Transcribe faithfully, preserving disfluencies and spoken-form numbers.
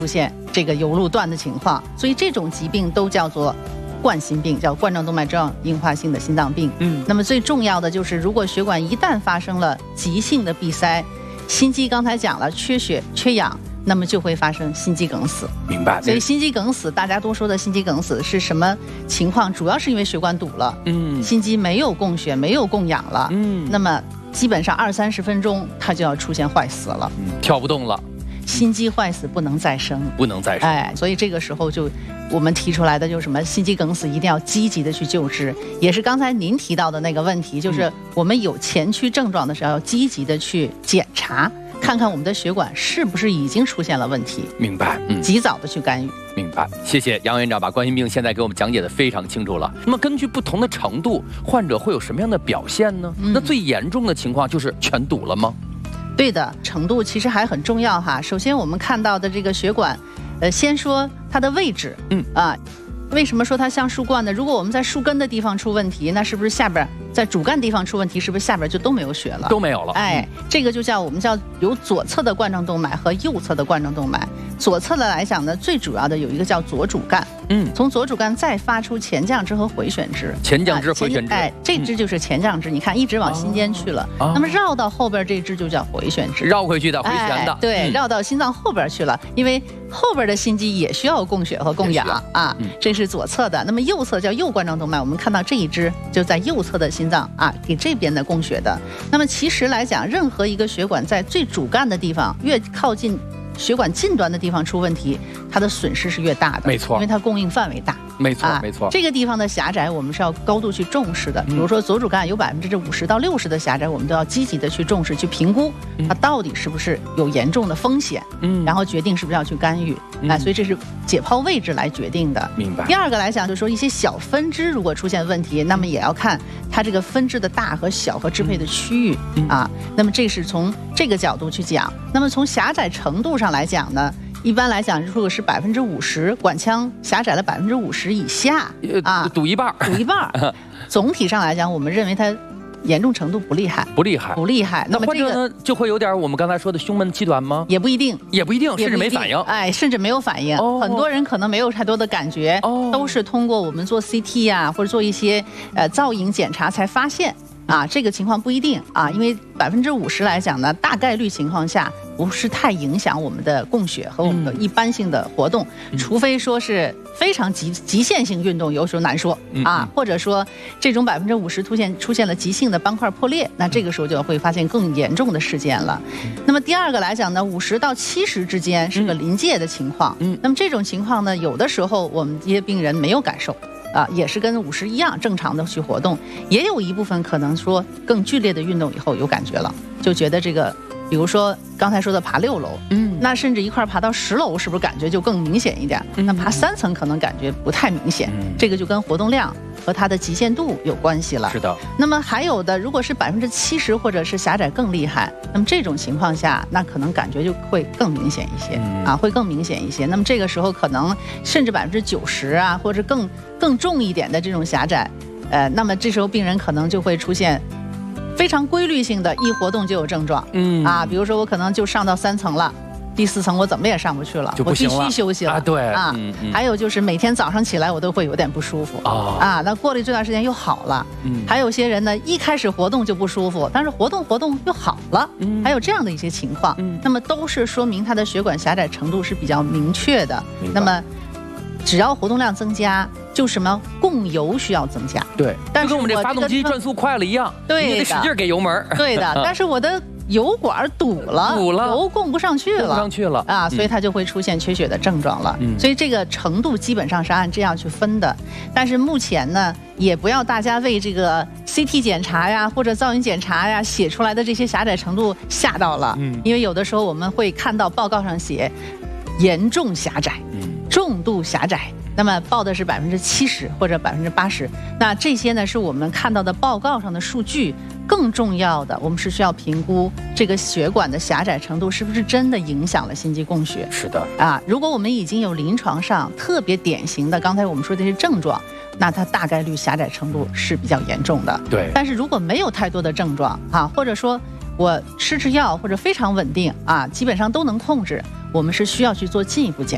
出现这个油路断的情况，所以这种疾病都叫做冠心病，叫冠状动脉粥样硬化性的心脏病。嗯，那么最重要的就是，如果血管一旦发生了急性的闭塞，心肌刚才讲了缺血缺氧，那么就会发生心肌梗死。 明白。 所以心肌梗死，大家都说的心肌梗死是什么情况？主要是因为血管堵了，嗯，心肌没有供血，没有供氧了，嗯，那么基本上二三十分钟，它就要出现坏死了， 嗯，跳不动了。 心肌坏死不能再生， 不能再生。 哎，所以这个时候就我们提出来的就是什么？心肌梗死一定要积极的去救治，也是刚才您提到的那个问题，就是我们有前驱症状的时候，要积极的去检查，看看我们的血管是不是已经出现了问题。 明白，嗯， 及早的去干预。 明白，谢谢杨院长把冠心病现在给我们讲解的非常清楚了。那么根据不同的程度，患者会有什么样的表现呢？嗯、那最严重的情况就是全堵了吗？ 对的，程度其实还很重要哈。首先我们看到的这个血管，呃，先说它的位置，嗯啊，为什么说它像树冠呢？如果我们在树根的地方出问题，那是不是下边在主干地方出问题，是不是下边就都没有血了？ 都没有了。 哎，这个就叫我们叫有左侧的冠状动脉和右侧的冠状动脉。左侧的来讲呢，最主要的有一个叫左主干，嗯，从左主干再发出前降支和回旋支， 前降支、回旋支， 哎，这支就是前降支，你看一直往心间去了，那么绕到后边这支就叫回旋支， 绕回去的，回旋的， 对，绕到心脏后边去了，因为后边的心肌也需要供血和供氧啊，这是左侧的。那么右侧叫右冠状动脉，我们看到这一支就在右侧的心脏啊，给这边的供血的。那么其实来讲，任何一个血管在最主干的地方，越靠近血管近端的地方出问题，它的损失是越大的， 没错， 因为它供应范围大。 没错，没错。 这个地方的狭窄，我们是要高度去重视的。比如说左主干有百分之五十到六十的狭窄，我们都要积极的去重视、去评估它到底是不是有严重的风险，嗯，然后决定是不是要去干预。哎，所以这是解剖位置来决定的。 明白。 第二个来讲，就是说一些小分支如果出现问题，那么也要看它这个分支的大和小和支配的区域啊。那么这是从这个角度去讲。那么从狭窄程度上来讲呢？一般来讲，如果是百分之五十管腔狭窄了百分之五十以下啊， 堵一半， 堵一半。总体上来讲，我们认为它严重程度不厉害， 不厉害， 不厉害。 那么这个呢，就会有点我们刚才说的胸闷气短吗？ 也不一定， 也不一定，甚至没反应。 哎，甚至没有反应。哦、很多人可能没有太多的感觉，哦、都是通过我们做 C T 啊，或者做一些呃造影检查才发现。啊，这个情况不一定啊，因为百分之五十来讲呢，大概率情况下不是太影响我们的供血和我们的一般性的活动，嗯、除非说是非常极极限性运动，有时候难说啊，嗯、或者说这种百分之五十出现出现了急性的斑块破裂，那这个时候就会发现更严重的事件了。嗯、那么第二个来讲呢，五十到七十之间是个临界的情况，嗯，那么这种情况呢，有的时候我们这些病人没有感受。啊，也是跟五十一样正常的去活动，也有一部分可能说更剧烈的运动以后有感觉了，就觉得这个，比如说刚才说的爬六楼，嗯，那甚至一块爬到十楼，是不是感觉就更明显一点？嗯、那爬三层可能感觉不太明显，嗯、这个就跟活动量和它的极限度有关系了。 是的。 那么还有的，如果是百分之七十或者是狭窄更厉害，那么这种情况下，那可能感觉就会更明显一些，嗯、啊，会更明显一些。那么这个时候可能甚至百分之九十啊，或者更更重一点的这种狭窄，呃，那么这时候病人可能就会出现非常规律性的，一活动就有症状，嗯啊，比如说我可能就上到三层了。第四层我怎么也上不去了， 就不行了， 我必须休息了啊！对啊，嗯嗯、还有就是每天早上起来我都会有点不舒服、哦、啊，那过了这段时间又好了。嗯，还有些人呢，一开始活动就不舒服，但是活动活动又好了，嗯，还有这样的一些情况，嗯，那么都是说明他的血管狭窄程度是比较明确的。那么只要活动量增加，就什么供油需要增加， 对，但是跟我们这发动机转速快了一样， 对， 你得使劲给油门， 对的，但是我的。油管堵了， 堵了， 油供不上去了， 供不上去了啊，所以它就会出现缺血的症状了。嗯，所以这个程度基本上是按这样去分的。但是目前呢，也不要大家为这个 C T 检查呀或者造影检查呀写出来的这些狭窄程度吓到了。嗯，因为有的时候我们会看到报告上写严重狭窄、嗯、重度狭窄。那么报的是百分之七十或者百分之八十，那这些呢是我们看到的报告上的数据。更重要的，我们是需要评估这个血管的狭窄程度是不是真的影响了心肌供血。 是的啊，如果我们已经有临床上特别典型的，刚才我们说的这些症状，那它大概率狭窄程度是比较严重的。 对， 但是如果没有太多的症状啊，或者说我吃吃药或者非常稳定啊，基本上都能控制，我们是需要去做进一步检查。